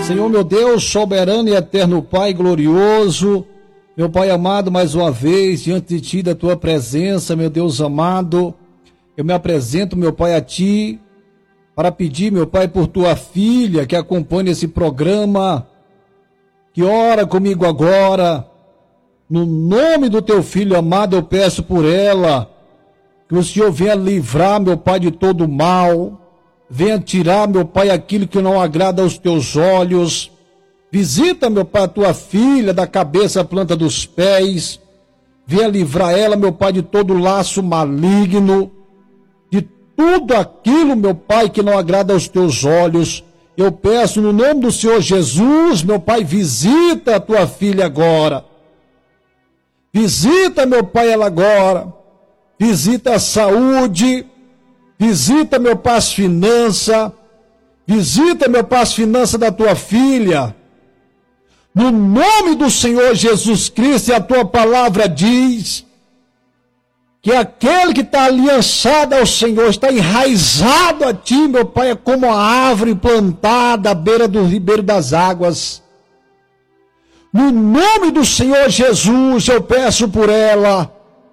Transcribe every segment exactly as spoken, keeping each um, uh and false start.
Senhor meu Deus, soberano e eterno Pai glorioso, meu Pai amado, mais uma vez, diante de Ti, da Tua presença, meu Deus amado, eu me apresento, meu Pai, a Ti, para pedir, meu Pai, por Tua filha que acompanha esse programa, que ora comigo agora, no nome do Teu Filho amado, eu peço por ela, que o Senhor venha livrar, meu Pai, de todo mal, venha tirar, meu Pai, aquilo que não agrada aos Teus olhos. Visita, meu Pai, a Tua filha da cabeça à planta dos pés. Venha livrar ela, meu Pai, de todo laço maligno, de tudo aquilo, meu Pai, que não agrada aos Teus olhos. Eu peço no nome do Senhor Jesus, meu Pai, visita a Tua filha agora. Visita, meu Pai, ela agora. Visita a saúde. Visita, meu Pai, as finanças. Visita, meu Pai, as finanças da Tua filha. No nome do Senhor Jesus Cristo, e a Tua palavra diz que aquele que está aliançado ao Senhor, está enraizado a Ti, meu Pai, é como a árvore plantada à beira do ribeiro das águas. No nome do Senhor Jesus, eu peço por ela.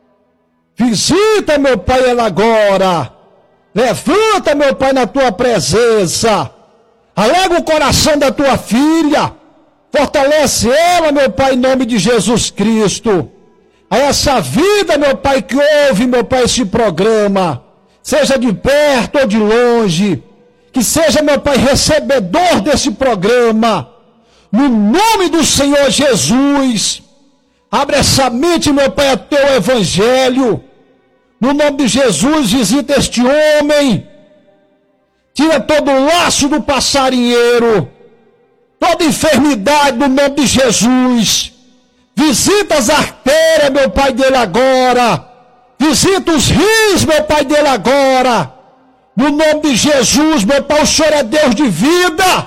Visita, meu Pai, ela agora. Levanta, meu Pai, na Tua presença. Alegra o coração da Tua filha. Fortalece ela, meu Pai, em nome de Jesus Cristo. A essa vida, meu Pai, que ouve, meu Pai, esse programa, seja de perto ou de longe, que seja, meu Pai, recebedor desse programa, no nome do Senhor Jesus. Abre essa mente, meu Pai, a Teu evangelho. No nome de Jesus, visita este homem. Tira todo o laço do passarinheiro. Toda enfermidade no nome de Jesus. Visita as artérias, meu Pai, dele agora. Visita os rins, meu Pai, dele agora. No nome de Jesus, meu Pai, o Senhor é Deus de vida.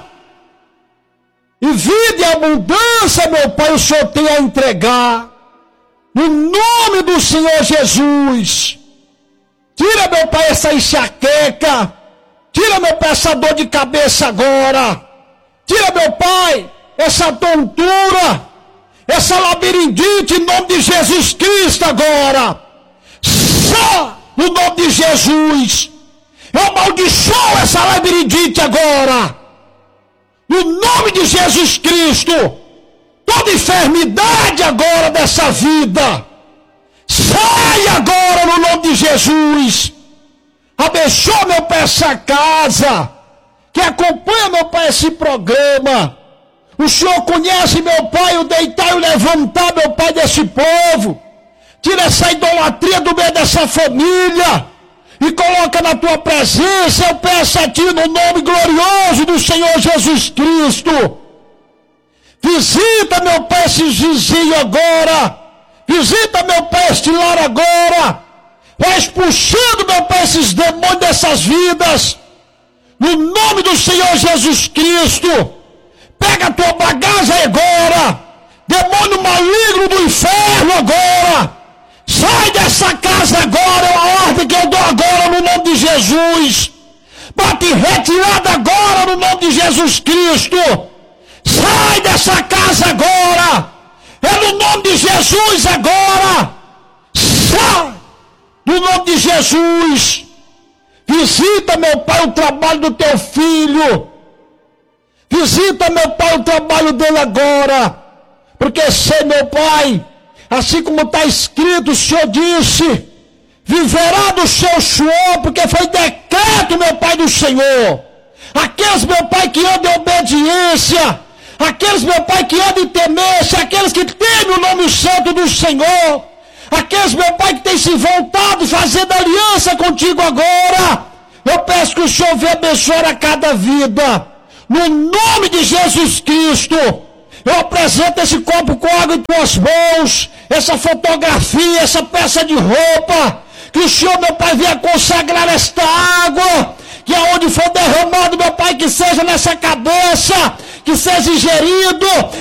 E vida e abundância, meu Pai, o Senhor tem a entregar. No nome do Senhor Jesus. Tira, meu Pai, essa enxaqueca. Tira, meu Pai, essa dor de cabeça agora. Tira, meu Pai, essa tontura, essa labirintite, em nome de Jesus Cristo agora. Só no nome de Jesus. Eu amaldiçoo essa labirintite agora. No nome de Jesus Cristo. Toda enfermidade agora dessa vida. Sai agora no nome de Jesus. Abençoa, meu Pai, essa casa que acompanha, meu Pai, esse programa. O Senhor conhece, meu Pai, o deitar e o levantar, meu Pai, desse povo. Tira essa idolatria do meio dessa família e coloca na Tua presença. Eu peço a Ti no nome glorioso do Senhor Jesus Cristo. Visita, meu Pai, esses vizinhos agora. Visita, meu Pai, este lar agora. Vai expulsando, meu Pai, esses demônios dessas vidas. No nome do Senhor Jesus Cristo. Pega a tua bagagem agora. Demônio maligno do inferno agora. Sai dessa casa agora. É a ordem que eu dou agora no nome de Jesus. Bate retirada agora no nome de Jesus Cristo. Sai dessa casa agora. É no nome de Jesus agora. Sai. No nome de Jesus. Visita, meu Pai, o trabalho do Teu filho. Visita, meu Pai, o trabalho dele agora. Porque sei, meu Pai, assim como está escrito, o Senhor disse, viverá do seu suor, porque foi decreto, meu Pai, do Senhor. Aqueles, meu Pai, que andam em obediência, aqueles, meu Pai, que andam em temência, aqueles que temem o nome santo do Senhor, aqueles, meu Pai, que têm se voltado, fazendo aliança contigo agora, eu peço que o Senhor venha abençoar a cada vida, no nome de Jesus Cristo. Eu apresento esse copo com água em Tuas mãos, essa fotografia, essa peça de roupa, que o Senhor, meu Pai, venha consagrar esta água, que aonde for derramado, meu Pai, que seja nessa cabeça, que seja ingerido,